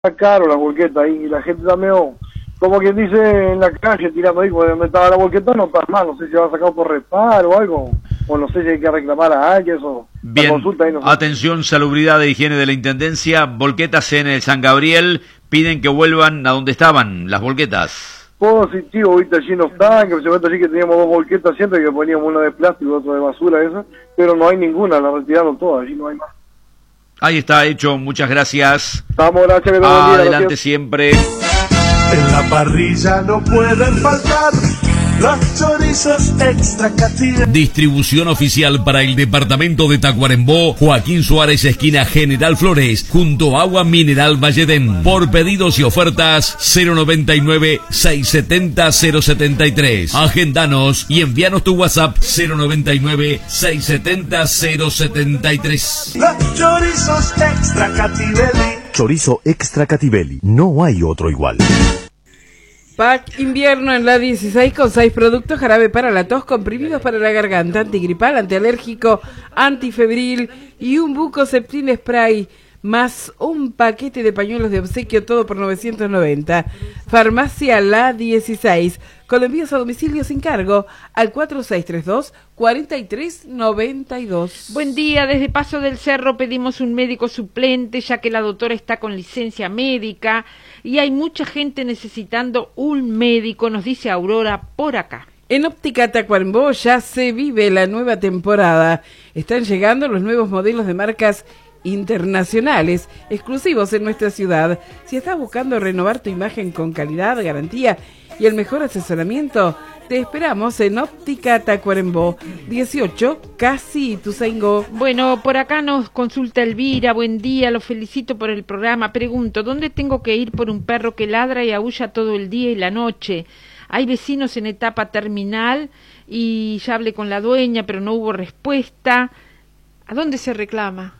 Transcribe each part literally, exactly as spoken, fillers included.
caro la volqueta ahí, y la gente está medio, como quien dice, en la calle tirando ahí, cuando estaba la volqueta no está mal, no sé si va a sacar por reparo o algo, o no sé si hay que reclamar a alguien, o bien, consulta ahí, no sé. Atención, salubridad de higiene de la Intendencia, volquetas en el San Gabriel, piden que vuelvan a donde estaban las volquetas. Positivo, ahorita allí no están, que se mete allí que teníamos dos volquetas siempre, que poníamos una de plástico y otra de basura, esa, pero no hay ninguna, la retiraron todas, allí no hay más. Ahí está hecho, muchas gracias. Vamos, gracias. Que Adelante gracias. Siempre. En la parrilla no pueden faltar los chorizos extra Cativelli. Distribución oficial para el departamento de Tacuarembó, Joaquín Suárez, esquina General Flores, junto a Agua Mineral Valledén. Por pedidos y ofertas, cero noventa y nueve, seiscientos setenta, cero setenta y tres. Agendanos y envíanos tu WhatsApp cero noventa y nueve, seiscientos setenta, cero setenta y tres. Los chorizos extra Cativelli. Chorizo extra Cativelli, no hay otro igual. Pack invierno en la dieciséis con seis productos: jarabe para la tos, comprimidos para la garganta, antigripal, antialérgico, antifebril y un Bucoceptin spray, más un paquete de pañuelos de obsequio, todo por novecientos noventa. Farmacia La dieciséis, con envíos a domicilio sin cargo al cuatro seis tres dos, cuatro tres nueve dos. Buen día, desde Paso del Cerro pedimos un médico suplente, ya que la doctora está con licencia médica y hay mucha gente necesitando un médico, nos dice Aurora por acá. En Óptica Tacuarembó ya se vive la nueva temporada. Están llegando los nuevos modelos de marcas internacionales exclusivos en nuestra ciudad. Si estás buscando renovar tu imagen con calidad, garantía y el mejor asesoramiento, te esperamos en Óptica Tacuarembó, dieciocho, Casi Ituzaingó. Bueno, por acá nos consulta Elvira. Buen día, lo felicito por el programa. Pregunto, ¿dónde tengo que ir por un perro que ladra y aúlla todo el día y la noche? Hay vecinos en etapa terminal y ya hablé con la dueña, pero no hubo respuesta. ¿A dónde se reclama?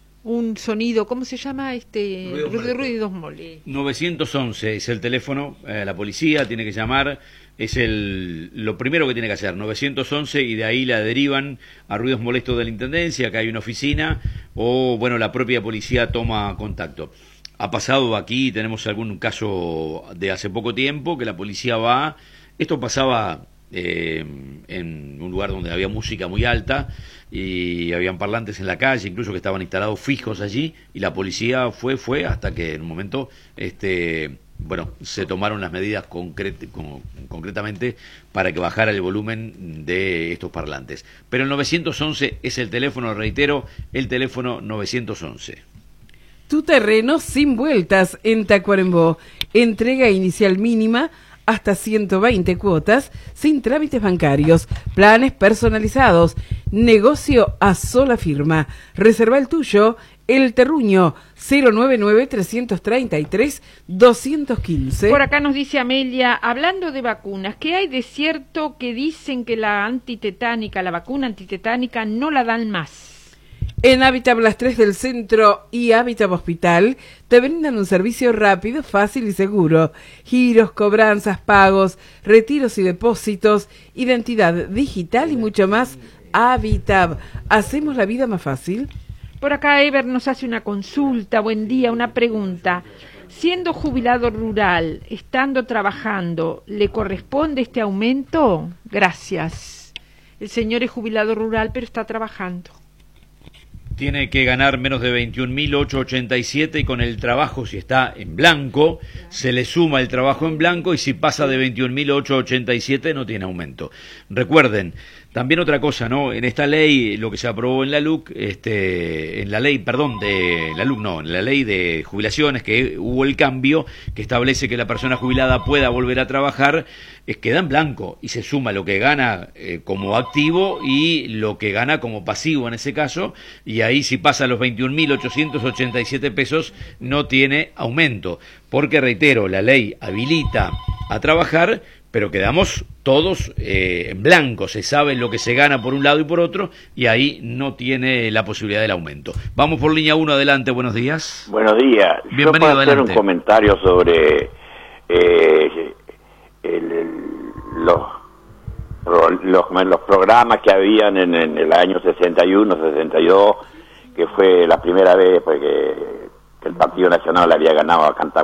Un sonido, ¿cómo se llama? este Ruidos, ruidos molestos. novecientos once es el teléfono, eh, la policía tiene que llamar, es el lo primero que tiene que hacer, novecientos once, y de ahí la derivan a ruidos molestos de la Intendencia, que hay una oficina, o bueno, la propia policía toma contacto. Ha pasado aquí, tenemos algún caso de hace poco tiempo, que la policía va, esto pasaba eh, en un lugar donde había música muy alta, y habían parlantes en la calle, incluso que estaban instalados fijos allí, y la policía fue, fue, hasta que en un momento, este, bueno, se tomaron las medidas concret, con, concretamente para que bajara el volumen de estos parlantes. Pero el novecientos once es el teléfono, reitero, el teléfono novecientos once. Tu terreno sin vueltas en Tacuarembó. Entrega inicial mínima hasta ciento veinte cuotas, sin trámites bancarios, planes personalizados, negocio a sola firma. Reserva el tuyo, El Terruño, cero noventa y nueve, trescientos treinta y tres, doscientos quince. Por acá nos dice Amelia, hablando de vacunas, ¿qué hay de cierto que dicen que la antitetánica, la vacuna antitetánica, no la dan más? En Habitat Las tres del Centro y Habitat Hospital te brindan un servicio rápido, fácil y seguro. Giros, cobranzas, pagos, retiros y depósitos, identidad digital y mucho más. Habitat, ¿hacemos la vida más fácil? Por acá Ever nos hace una consulta. Buen día, una pregunta. Siendo jubilado rural, estando trabajando, ¿le corresponde este aumento? Gracias. El señor es jubilado rural, pero está trabajando. Tiene que ganar menos de veintiún mil ochocientos ochenta y siete, y con el trabajo, si está en blanco, se le suma el trabajo en blanco, y si pasa de veintiún mil ochocientos ochenta y siete no tiene aumento. Recuerden, también otra cosa, ¿no? En esta ley, lo que se aprobó en la L U C, este, en la ley, perdón, de la L U C no, en la ley de jubilaciones, que hubo el cambio, que establece que la persona jubilada pueda volver a trabajar, es queda en blanco y se suma lo que gana eh, como activo y lo que gana como pasivo en ese caso, y ahí si pasa los veintiún mil ochocientos ochenta y siete pesos no tiene aumento, porque reitero, la ley habilita a trabajar, pero quedamos todos eh, en blanco, se sabe lo que se gana por un lado y por otro, y ahí no tiene la posibilidad del aumento. Vamos por línea uno, adelante, buenos días. Buenos días. Bienvenido, Yo puedo hacer adelante. un comentario sobre eh, el, el, los, los, los programas que habían en, en el año sesenta y uno, sesenta y dos, que fue la primera vez pues, que que el Partido Nacional había ganado a Canta